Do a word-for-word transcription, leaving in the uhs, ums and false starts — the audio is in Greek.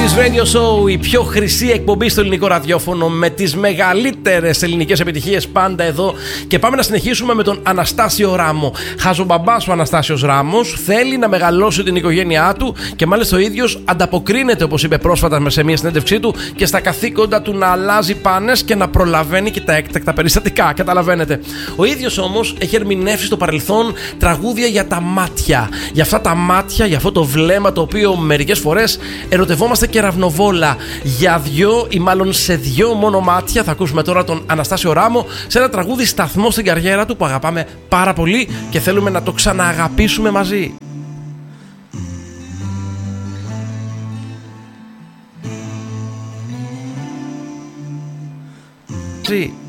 ογδόντα Radio Show, η πιο χρυσή εκπομπή στο ελληνικό ραδιόφωνο με τις μεγαλύτερες ελληνικές επιτυχίες πάντα εδώ. Και πάμε να συνεχίσουμε με τον Αναστάσιο Ράμο. Χαζομπαμπάς ο Αναστάσιος Ράμος θέλει να μεγαλώσει την οικογένειά του και μάλιστα ο ίδιος ανταποκρίνεται, όπως είπε πρόσφατα σε μια συνέντευξή του, και στα καθήκοντα του να αλλάζει πάνες και να προλαβαίνει και τα έκτακτα περιστατικά. Καταλαβαίνετε. Ο ίδιος όμως έχει ερμηνεύσει στο παρελθόν τραγούδια για τα μάτια. Για αυτά τα μάτια, για αυτό το βλέμμα το οποίο μερικές φορές ερωτευόμαστε και ραυνοβόλα. Για δυο ή μάλλον σε δυο μόνο μάτια θα ακούσουμε τώρα τον Αναστάσιο Ράμο σε ένα τραγούδι σταθμό στην καριέρα του που αγαπάμε πάρα πολύ και θέλουμε να το ξανααγαπήσουμε μαζί. Μαζί.